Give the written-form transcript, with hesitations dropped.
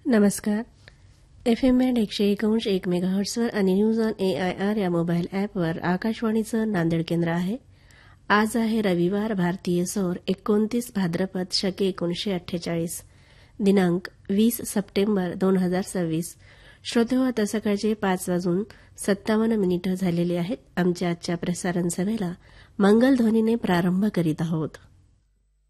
नमस्कार. FM band 101.1 मेगाहर्ट्झवर आणि news on AIR या मोबाईल ॲपवर आकाशवाणीचं नांदेड केंद्र आहे. आज आहे रविवार, भारतीय सौर 29 भाद्रपद शके 1948, दिनांक 20 सप्टेंबर 2026. श्रोतेहो, आता सकाळचे 5:57 झालेले आहेत. आमच्या आजच्या प्रसारण सभेला मंगलध्वनीने प्रारंभ करीत आहोत.